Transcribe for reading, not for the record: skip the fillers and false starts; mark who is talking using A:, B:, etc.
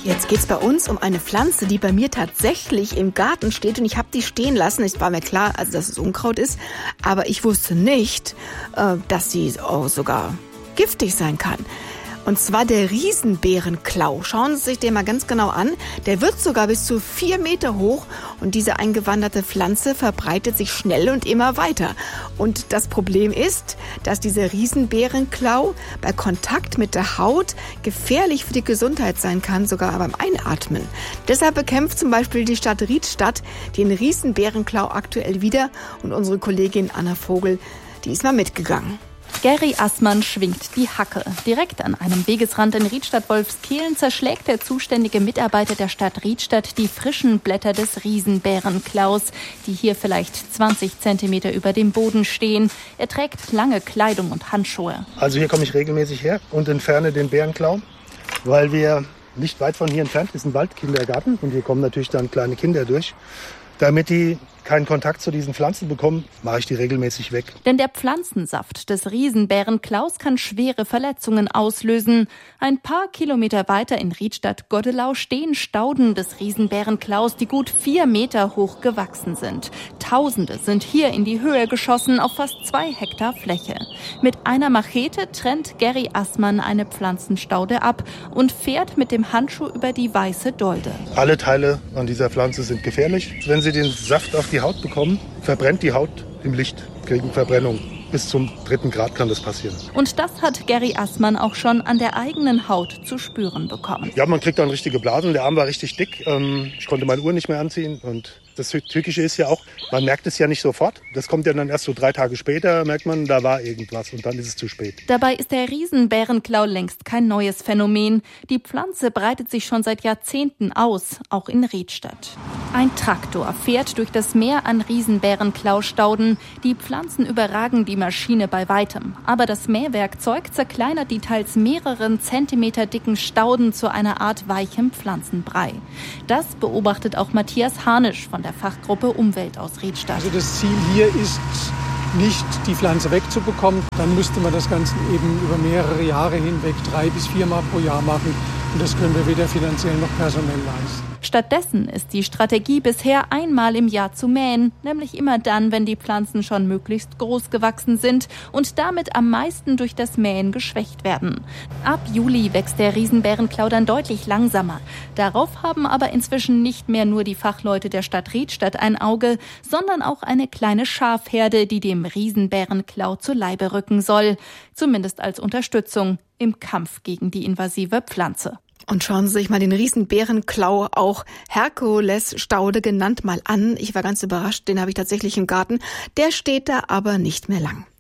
A: Jetzt geht's bei uns um eine Pflanze, die bei mir tatsächlich im Garten steht und ich habe die stehen lassen. Es war mir klar, also dass es Unkraut ist, aber ich wusste nicht, dass sie auch sogar giftig sein kann. Und zwar der Riesenbeerenklau. Schauen Sie sich den mal ganz genau an. Der wird sogar bis zu 4 Meter hoch und diese eingewanderte Pflanze verbreitet sich schnell und immer weiter. Und das Problem ist, dass dieser Riesenbeerenklau bei Kontakt mit der Haut gefährlich für die Gesundheit sein kann, sogar beim Einatmen. Deshalb bekämpft zum Beispiel die Stadt Riedstadt den Riesenbeerenklau aktuell wieder und unsere Kollegin Anna Vogel, die ist mal mitgegangen.
B: Gary Assmann schwingt die Hacke. Direkt an einem Wegesrand in Riedstadt-Wolfskehlen zerschlägt der zuständige Mitarbeiter der Stadt Riedstadt die frischen Blätter des Riesenbeerenklaus, die hier vielleicht 20 Zentimeter über dem Boden stehen. Er trägt lange Kleidung und Handschuhe.
C: Also hier komme ich regelmäßig her und entferne den Beerenklau, weil wir nicht weit von hier entfernt ist ein Waldkindergarten und hier kommen natürlich dann kleine Kinder durch. Damit die keinen Kontakt zu diesen Pflanzen bekommen, mache ich die regelmäßig weg.
B: Denn der Pflanzensaft des Riesenbeerenklaus kann schwere Verletzungen auslösen. Ein paar Kilometer weiter in Riedstadt-Goddelau stehen Stauden des Riesenbeerenklaus, die gut 4 Meter hoch gewachsen sind. Tausende sind hier in die Höhe geschossen auf fast 2 Hektar Fläche. Mit einer Machete trennt Gary Assmann eine Pflanzenstaude ab und fährt mit dem Handschuh über die weiße Dolde.
C: Alle Teile an dieser Pflanze sind gefährlich. Wenn Sie den Saft auf die Haut bekommen, verbrennt die Haut im Licht, kriegen Verbrennung. Bis zum 3. Grad kann das passieren.
B: Und das hat Gary Assmann auch schon an der eigenen Haut zu spüren bekommen.
C: Ja, man kriegt dann richtige Blasen. Der Arm war richtig dick. Ich konnte meine Uhr nicht mehr anziehen. Und das Tückische ist ja auch, man merkt es ja nicht sofort. Das kommt ja dann erst so 3 Tage später, merkt man, da war irgendwas und dann ist es zu spät.
B: Dabei ist der Riesenbeerenklau längst kein neues Phänomen. Die Pflanze breitet sich schon seit Jahrzehnten aus, auch in Riedstadt. Ein Traktor fährt durch das Meer an Riesenbeerenklaustauden. Die Pflanzen überragen die Maschine bei weitem. Aber das Mähwerkzeug zerkleinert die teils mehreren Zentimeter dicken Stauden zu einer Art weichem Pflanzenbrei. Das beobachtet auch Matthias Harnisch von der Fachgruppe Umwelt aus Riedstadt.
D: Also das Ziel hier ist nicht, die Pflanze wegzubekommen. Dann müsste man das Ganze eben über mehrere Jahre hinweg 3 bis 4 Mal pro Jahr machen. Und das können wir weder finanziell noch personell leisten.
B: Stattdessen ist die Strategie bisher einmal im Jahr zu mähen, nämlich immer dann, wenn die Pflanzen schon möglichst groß gewachsen sind und damit am meisten durch das Mähen geschwächt werden. Ab Juli wächst der Riesenbeerenklau dann deutlich langsamer. Darauf haben aber inzwischen nicht mehr nur die Fachleute der Stadt Riedstadt ein Auge, sondern auch eine kleine Schafherde, die dem Riesenbeerenklau zu Leibe rücken soll. Zumindest als Unterstützung im Kampf gegen die invasive Pflanze.
A: Und schauen Sie sich mal den Riesenbeerenklau, auch Herkulesstaude genannt, mal an. Ich war ganz überrascht, den habe ich tatsächlich im Garten. Der steht da aber nicht mehr lang.